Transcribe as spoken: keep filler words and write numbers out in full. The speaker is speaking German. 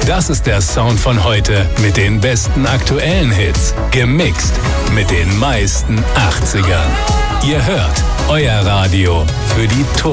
Das ist der Sound von heute mit den besten aktuellen Hits. Gemixt mit den meisten achtzigern. Ihr hört euer Radio für die Tour.